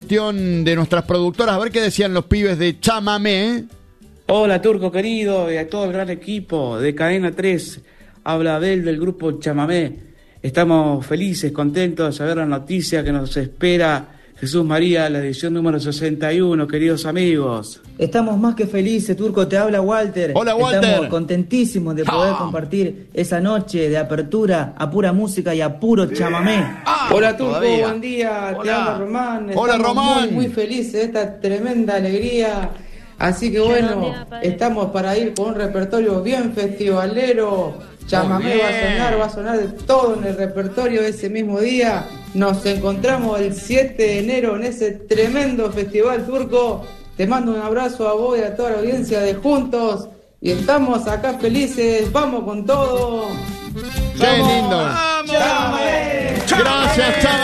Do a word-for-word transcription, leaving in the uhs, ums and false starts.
de nuestras productoras, a ver qué decían los pibes de Chamamé. Hola Turco querido y a todo el gran equipo de Cadena tres, habla Abel del grupo Chamamé. Estamos felices, contentos de saber la noticia que nos espera Jesús María, la edición número sesenta y uno, queridos amigos. Estamos más que felices, Turco, te habla Walter. Hola, Walter. Estamos contentísimos de poder ah. compartir esa noche de apertura a pura música y a puro chamamé. Ah, Hola Turco, todavía. buen día, Hola. te habla Román. Hola, Estamos Román. Muy, muy felices de esta tremenda alegría. Así que bueno, estamos para ir con un repertorio bien festivalero. Chamamé va a sonar, va a sonar de todo en el repertorio ese mismo día. Nos encontramos el siete de enero en ese tremendo festival, Turco. Te mando un abrazo a vos y a toda la audiencia de Juntos. Y estamos acá felices, vamos con todo. ¡Qué lindo! ¡Chamamé! Gracias, Chamamé.